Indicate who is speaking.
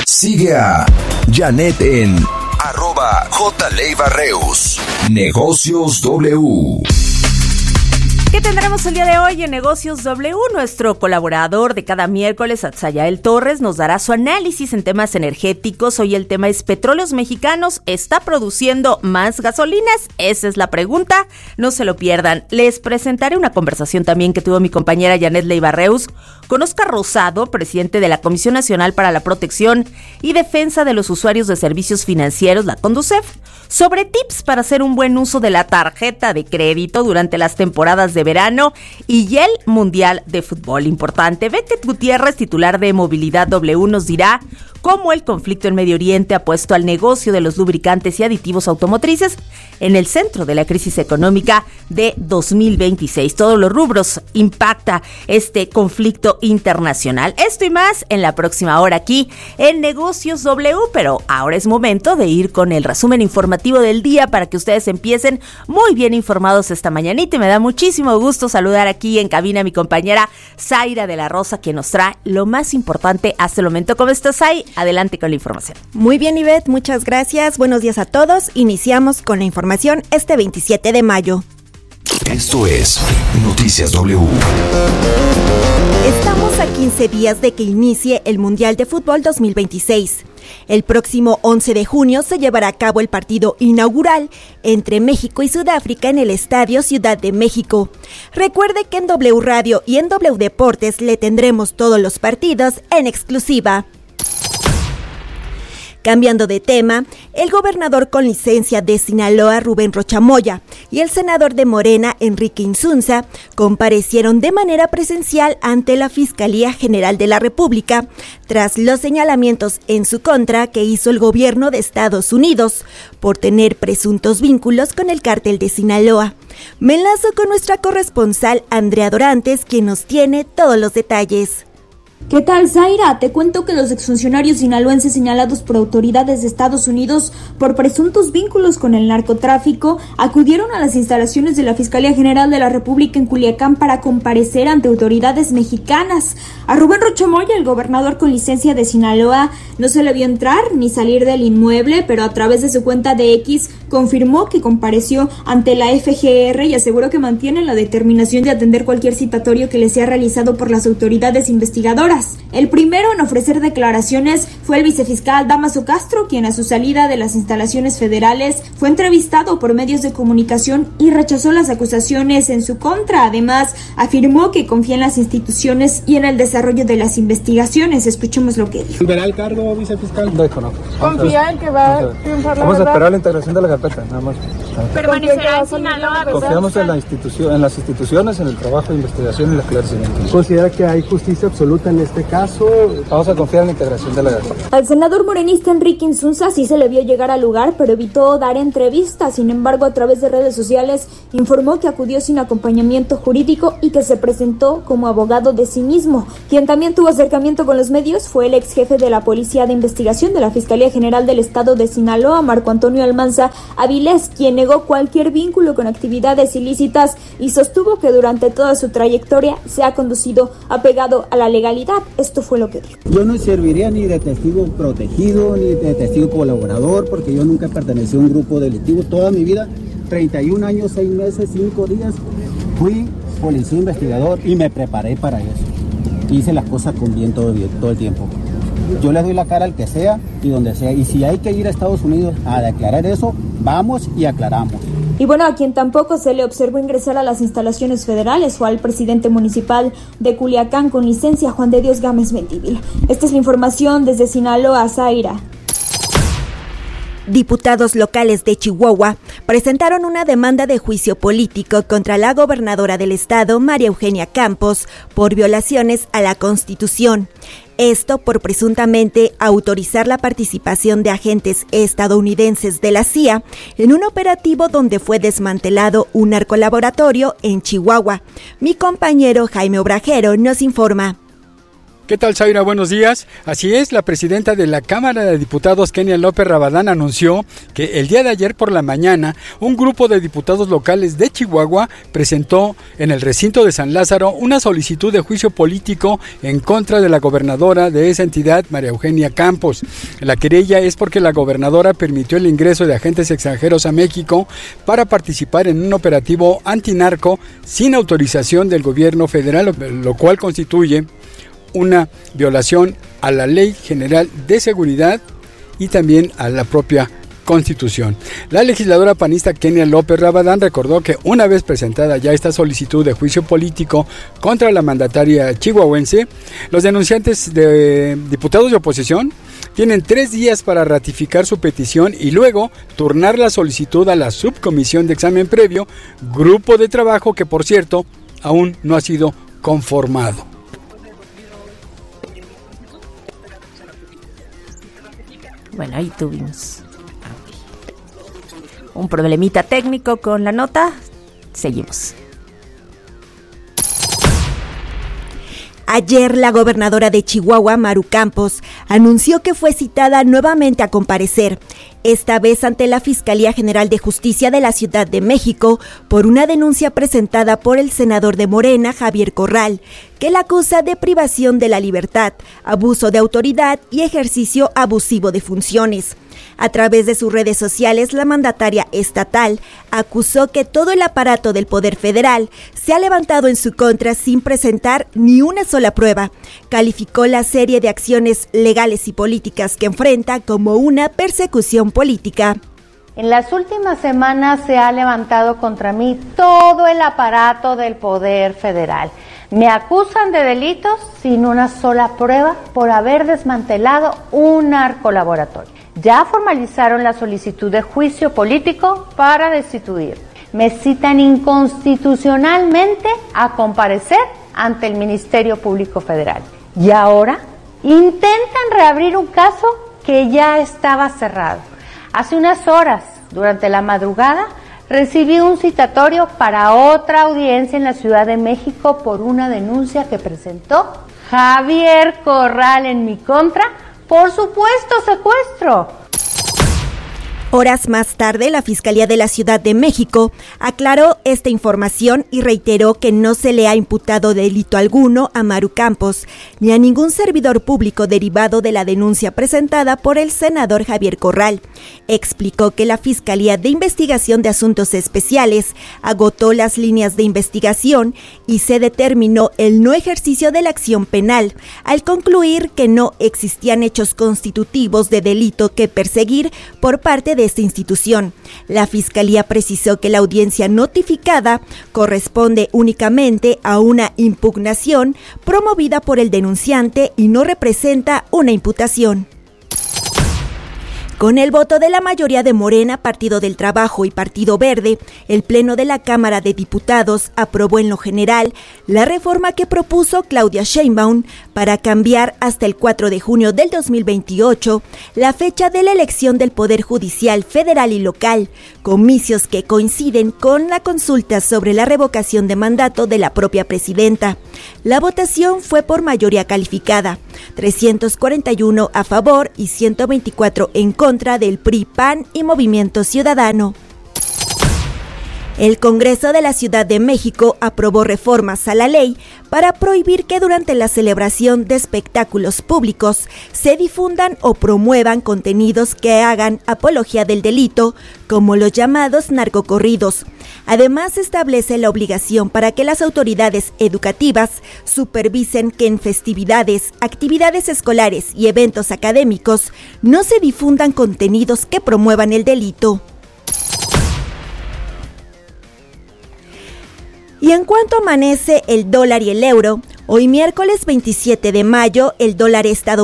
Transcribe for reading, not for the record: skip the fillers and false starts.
Speaker 1: Sigue a Janet en @JLeibarreus. Negocios W.
Speaker 2: ¿Qué tendremos el día de hoy en Negocios W? Nuestro colaborador de cada miércoles, Atzayael Torres, nos dará su análisis en temas energéticos. Hoy el tema es Petróleos Mexicanos. ¿Está produciendo más gasolinas? Esa es la pregunta. No se lo pierdan. Les presentaré una conversación también que tuvo mi compañera Janet Leibarreus con Óscar Rosado, presidente de la Comisión Nacional para la Protección y Defensa de los Usuarios de Servicios Financieros, la CONDUCEF, sobre tips para hacer un buen uso de la tarjeta de crédito durante las temporadas de verano y el Mundial de Fútbol. Importante. Becket Gutiérrez, titular de Movilidad W, nos dirá cómo el conflicto en Medio Oriente ha puesto al negocio de los lubricantes y aditivos automotrices en el centro de la crisis económica de 2026. Todos los rubros impacta este conflicto internacional. Esto y más en la próxima hora aquí en Negocios W, pero ahora es momento de ir con el resumen informativo del día para que ustedes empiecen muy bien informados esta mañanita, y me da muchísimo gusto saludar aquí en cabina a mi compañera Zaira de la Rosa, quien nos trae lo más importante hasta el momento. ¿Cómo estás, Zay? Adelante con la información.
Speaker 3: Muy bien, Ivette, muchas gracias. Buenos días a todos. Iniciamos con la información este 27 de mayo.
Speaker 1: Esto es Noticias W.
Speaker 3: Estamos a 15 días de que inicie el Mundial de Fútbol 2026. El próximo 11 de junio se llevará a cabo el partido inaugural entre México y Sudáfrica en el Estadio Ciudad de México. Recuerde que en W Radio y en W Deportes le tendremos todos los partidos en exclusiva. Cambiando de tema, el gobernador con licencia de Sinaloa, Rubén Rocha Moya, y el senador de Morena, Enrique Insunza, comparecieron de manera presencial ante la Fiscalía General de la República tras los señalamientos en su contra que hizo el gobierno de Estados Unidos por tener presuntos vínculos con el cártel de Sinaloa. Me enlazo con nuestra corresponsal Andrea Dorantes, quien nos tiene todos los detalles.
Speaker 4: ¿Qué tal, Zaira? Te cuento que los exfuncionarios sinaloenses señalados por autoridades de Estados Unidos por presuntos vínculos con el narcotráfico acudieron a las instalaciones de la Fiscalía General de la República en Culiacán para comparecer ante autoridades mexicanas. A Rubén Rocha Moya, el gobernador con licencia de Sinaloa, no se le vio entrar ni salir del inmueble, pero a través de su cuenta de X confirmó que compareció ante la FGR y aseguró que mantiene la determinación de atender cualquier citatorio que le sea realizado por las autoridades investigadoras. El primero en ofrecer declaraciones fue el vicefiscal Dámaso Castro, quien a su salida de las instalaciones federales fue entrevistado por medios de comunicación y rechazó las acusaciones en su contra. Además, afirmó que confía en las instituciones y en el desarrollo de las investigaciones. Escuchemos lo que dijo.
Speaker 5: ¿Verá el cargo, vicefiscal? No.
Speaker 6: ¿Confía en que va a triunfar la
Speaker 5: Vamos
Speaker 6: verdad?
Speaker 5: a esperar la integración de la carpeta, nada más.
Speaker 6: ¿Permanecerá en Sinaloa?
Speaker 5: Confiamos en las instituciones, en el trabajo de investigación y el esclarecimiento.
Speaker 7: ¿Considera que hay justicia absoluta en este caso?
Speaker 5: Vamos a confiar en la integración de la carpeta.
Speaker 4: Al senador morenista Enrique Insunza sí se le vio llegar al lugar, pero evitó dar entrevistas. Sin embargo, a través de redes sociales informó que acudió sin acompañamiento jurídico y que se presentó como abogado de sí mismo. Quien también tuvo acercamiento con los medios fue el ex jefe de la Policía de Investigación de la Fiscalía General del Estado de Sinaloa, Marco Antonio Almanza Avilés, quien negó cualquier vínculo con actividades ilícitas y sostuvo que durante toda su trayectoria se ha conducido apegado a la legalidad. Esto fue lo que dijo.
Speaker 8: Yo no serviría ni de testigo protegido ni de testigo colaborador, porque yo nunca pertenecí a un grupo delictivo. Toda mi vida, 31 años, 6 meses, 5 días, fui policía investigador y me preparé para eso. Hice las cosas con bien todo el tiempo. Yo le doy la cara al que sea y donde sea. Y si hay que ir a Estados Unidos a declarar eso, vamos y aclaramos.
Speaker 4: Y bueno, a quien tampoco se le observó ingresar a las instalaciones federales fue al presidente municipal de Culiacán con licencia, Juan de Dios Gámez Mendívil. Esta es la información desde Sinaloa, Zaira.
Speaker 3: Diputados locales de Chihuahua presentaron una demanda de juicio político contra la gobernadora del estado, María Eugenia Campos, por violaciones a la Constitución. Esto por presuntamente autorizar la participación de agentes estadounidenses de la CIA en un operativo donde fue desmantelado un narcolaboratorio en Chihuahua. Mi compañero Jaime Obrajero nos informa.
Speaker 9: ¿Qué tal, Zaira? Buenos días. Así es, la presidenta de la Cámara de Diputados, Kenia López Rabadán, anunció que el día de ayer por la mañana un grupo de diputados locales de Chihuahua presentó en el recinto de San Lázaro una solicitud de juicio político en contra de la gobernadora de esa entidad, María Eugenia Campos. La querella es porque la gobernadora permitió el ingreso de agentes extranjeros a México para participar en un operativo antinarco sin autorización del gobierno federal, lo cual constituye una violación a la Ley General de Seguridad y también a la propia Constitución. La legisladora panista Kenia López Rabadán recordó que una vez presentada ya esta solicitud de juicio político contra la mandataria chihuahuense, los denunciantes de diputados de oposición tienen 3 días para ratificar su petición y luego turnar la solicitud a la subcomisión de examen previo, grupo de trabajo que, por cierto, aún no ha sido conformado.
Speaker 2: Bueno, ahí tuvimos un problemita técnico con la nota. Seguimos.
Speaker 3: Ayer la gobernadora de Chihuahua, Maru Campos, anunció que fue citada nuevamente a comparecer, esta vez ante la Fiscalía General de Justicia de la Ciudad de México por una denuncia presentada por el senador de Morena, Javier Corral, que la acusa de privación de la libertad, abuso de autoridad y ejercicio abusivo de funciones. A través de sus redes sociales, la mandataria estatal acusó que todo el aparato del Poder Federal se ha levantado en su contra sin presentar ni una sola prueba. Calificó la serie de acciones legales y políticas que enfrenta como una persecución política.
Speaker 10: En las últimas semanas se ha levantado contra mí todo el aparato del Poder Federal. Me acusan de delitos sin una sola prueba por haber desmantelado un narcolaboratorio. Ya formalizaron la solicitud de juicio político para destituir. Me citan inconstitucionalmente a comparecer ante el Ministerio Público Federal. Y ahora intentan reabrir un caso que ya estaba cerrado. Hace unas horas, durante la madrugada, recibí un citatorio para otra audiencia en la Ciudad de México por una denuncia que presentó Javier Corral en mi contra por supuesto secuestro.
Speaker 3: Horas más tarde, la Fiscalía de la Ciudad de México aclaró esta información y reiteró que no se le ha imputado delito alguno a Maru Campos ni a ningún servidor público derivado de la denuncia presentada por el senador Javier Corral. Explicó que la Fiscalía de Investigación de Asuntos Especiales agotó las líneas de investigación y se determinó el no ejercicio de la acción penal, al concluir que no existían hechos constitutivos de delito que perseguir por parte de esta institución. La Fiscalía precisó que la audiencia notificada corresponde únicamente a una impugnación promovida por el denunciante y no representa una imputación. Con el voto de la mayoría de Morena, Partido del Trabajo y Partido Verde, el Pleno de la Cámara de Diputados aprobó en lo general la reforma que propuso Claudia Sheinbaum para cambiar hasta el 4 de junio del 2028 la fecha de la elección del Poder Judicial federal y local, comicios que coinciden con la consulta sobre la revocación de mandato de la propia presidenta. La votación fue por mayoría calificada, 341 a favor y 124 en contra del PRI, PAN y Movimiento Ciudadano. El Congreso de la Ciudad de México aprobó reformas a la ley para prohibir que durante la celebración de espectáculos públicos se difundan o promuevan contenidos que hagan apología del delito, como los llamados narcocorridos. Además, establece la obligación para que las autoridades educativas supervisen que en festividades, actividades escolares y eventos académicos no se difundan contenidos que promuevan el delito. Y en cuanto amanece el dólar y el euro, hoy miércoles 27 de mayo, el dólar estadounidense